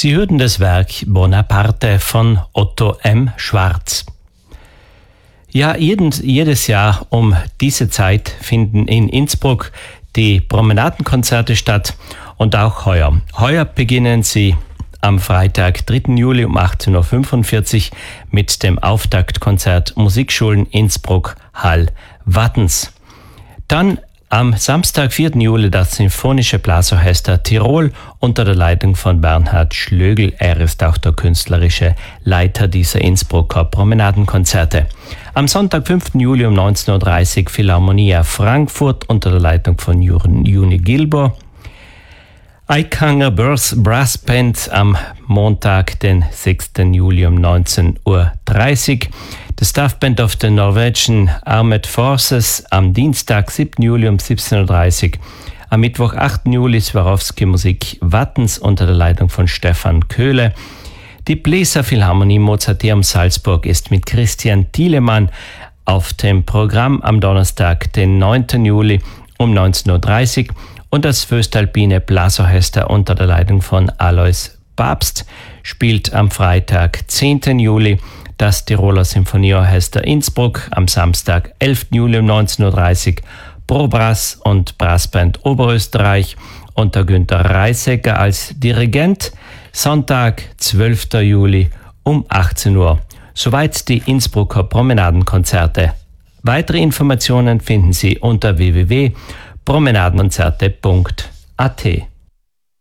Sie hörten das Werk Bonaparte von Otto M. Schwarz. Ja, jedes Jahr um diese Zeit finden in Innsbruck die Promenadenkonzerte statt und auch heuer. Heuer beginnen sie am Freitag, 3. Juli um 18.45 Uhr mit dem Auftaktkonzert Musikschulen Innsbruck Hall Wattens. Dann am Samstag, 4. Juli, das Sinfonische Blasorchester Tirol unter der Leitung von Bernhard Schlögl. Er ist auch der künstlerische Leiter dieser Innsbrucker Promenadenkonzerte. Am Sonntag, 5. Juli um 19.30 Uhr Philharmonia Frankfurt unter der Leitung von Juni Gilbor. Eikanger Brass Band am Montag, den 6. Juli um 19.30 Uhr. The Staff Band of the Norwegian Armed Forces am Dienstag, 7. Juli um 17.30 Uhr. Am Mittwoch, 8. Juli Swarovski Musik Wattens unter der Leitung von Stefan Köhle. Die Bläser Philharmonie Mozarteum Salzburg ist mit Christian Thielemann auf dem Programm am Donnerstag, den 9. Juli um 19.30 Uhr. Und das Föstalpine Blasorchester unter der Leitung von Alois Babst spielt am Freitag, 10. Juli, das Tiroler Symphonieorchester Innsbruck am Samstag, 11. Juli um 19.30 Uhr, Pro Brass und Brassband Oberösterreich unter Günter Reisecker als Dirigent, Sonntag, 12. Juli um 18 Uhr. Soweit die Innsbrucker Promenadenkonzerte. Weitere Informationen finden Sie unter www.promenadenkonzerte.at.